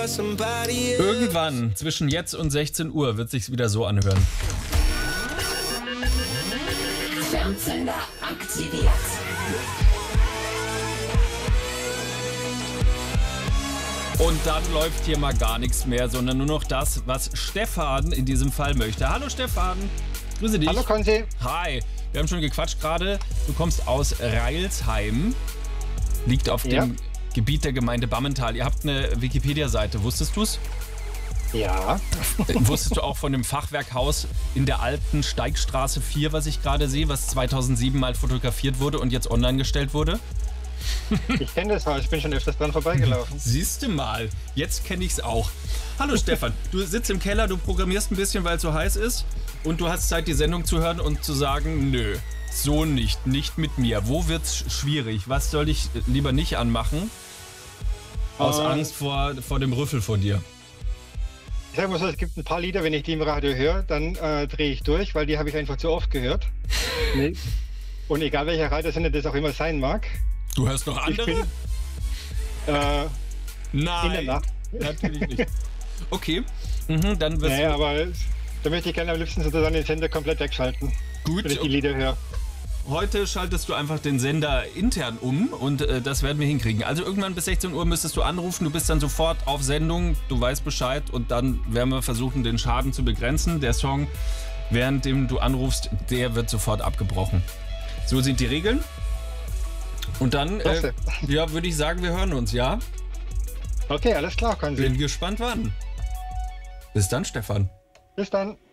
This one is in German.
Irgendwann zwischen jetzt und 16 Uhr wird sich's wieder so anhören. Fernsender aktiviert. Und dann läuft hier mal gar nichts mehr, sondern nur noch das, was Stefan in diesem Fall möchte. Hallo Stefan, grüße dich. Hallo Konzi. Hi, wir haben schon gequatscht gerade. Du kommst aus Reilsheim, liegt auf dem Gebiet der Gemeinde Bammental. Ihr habt eine Wikipedia-Seite, wusstest du's? Ja. Wusstest du auch von dem Fachwerkhaus in der alten Steigstraße 4, was ich gerade sehe, was 2007 mal fotografiert wurde und jetzt online gestellt wurde? Ich kenne das Haus, ich bin schon öfters dran vorbeigelaufen. Siehst du mal, jetzt kenne ich es auch. Hallo Stefan, du sitzt im Keller, du programmierst ein bisschen, weil es so heiß ist und du hast Zeit, die Sendung zu hören und zu sagen, nö, so nicht mit mir. Wo wird's schwierig? Was soll ich lieber nicht anmachen? Aus Angst vor dem Rüffel von dir. Ich sag mal so, es gibt ein paar Lieder, wenn ich die im Radio höre, dann drehe ich durch, weil die habe ich einfach zu oft gehört. Nee. Und egal welcher Radiosender das auch immer sein mag. Du hörst noch andere? Ich bin, Nein, in der Nacht. Natürlich nicht. Okay, dann wirst Naja, du... aber da möchte ich gerne am liebsten sozusagen den Sender komplett wegschalten, Gut, wenn ich die Lieder höre. heute schaltest du einfach den Sender intern um und das werden wir hinkriegen. Also irgendwann bis 16 Uhr müsstest du anrufen, du bist dann sofort auf Sendung, du weißt Bescheid und dann werden wir versuchen, den Schaden zu begrenzen. Der Song, währenddem du anrufst, der wird sofort abgebrochen. So sind die Regeln. Und dann, ja, würde ich sagen, wir hören uns, ja? Okay, alles klar, Konzi. Bin gespannt, wann. Bis dann, Stefan. Bis dann.